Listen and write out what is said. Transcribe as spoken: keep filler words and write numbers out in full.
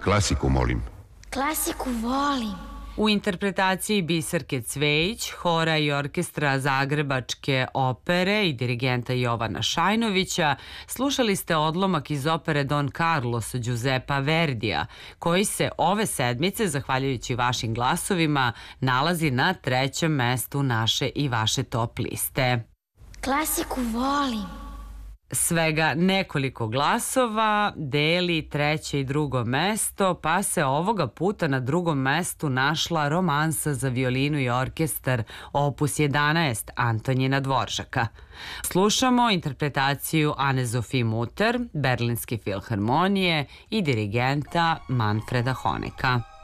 Klasiku, molim. Klasiku volim. U interpretaciji Biserke Cvejić, hora i orkestra Zagrebačke opere i dirigenta Jovana Šajnovića slušali ste odlomak iz opere Don Carlos Giuseppa Verdija, koji se ove sedmice, zahvaljujući vašim glasovima, nalazi na trećem mestu naše i vaše top liste. Klasiku volim. Svega nekoliko glasova deli treće i drugo mesto, pa se ovoga puta na drugom mestu našla romansa za violinu i orkestar opus jedanaest Antonjina Dvoržaka. Slušamo interpretaciju Anne-Sophie Mutter, Berlinske filharmonije i dirigenta Manfreda Honeka.